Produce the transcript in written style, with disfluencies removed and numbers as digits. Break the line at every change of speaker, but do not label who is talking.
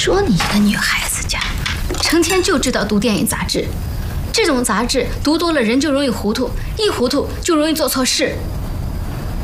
说你一个女孩子家，成天就知道读电影杂志，这种杂志读多了人就容易糊涂，一糊涂就容易做错事。